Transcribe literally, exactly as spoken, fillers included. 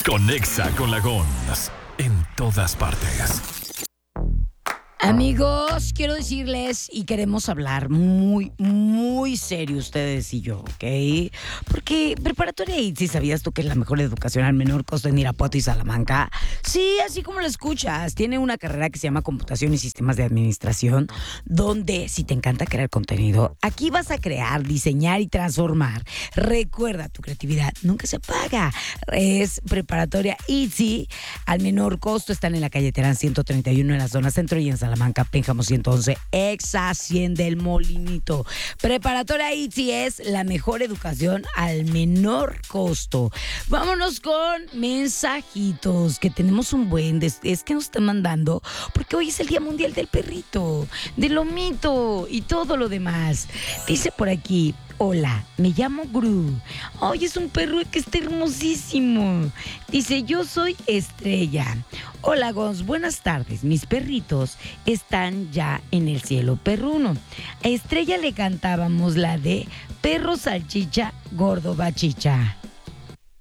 Conexa con la Gons en todas partes. Amigos, quiero decirles y queremos hablar muy, muy serio ustedes y yo, ¿ok? Porque Preparatoria I T S I, ¿sabías tú que es la mejor educación al menor costo en Irapuato y Salamanca? Sí, así como lo escuchas. Tiene una carrera que se llama Computación y Sistemas de Administración, donde si te encanta crear contenido, aquí vas a crear, diseñar y transformar. Recuerda, tu creatividad nunca se apaga. Es Preparatoria I T S I, al menor costo. Están en la calle Terán ciento treinta y uno en la zona centro y en Salamanca. Salamanca, Pénjamo ciento once, ex Hacienda El Molinito. Preparatoria I T S I es la mejor educación al menor costo. Vámonos con mensajitos, que tenemos un buen, de, es que nos están mandando, porque hoy es el Día Mundial del Perrito, del Lomito y todo lo demás. Dice por aquí: hola, me llamo Gru. Ay, es un perro que está hermosísimo. Dice, yo soy Estrella. Hola, Gons, buenas tardes. Mis perritos están ya en el cielo perruno. A Estrella le cantábamos la de perro salchicha, gordo bachicha.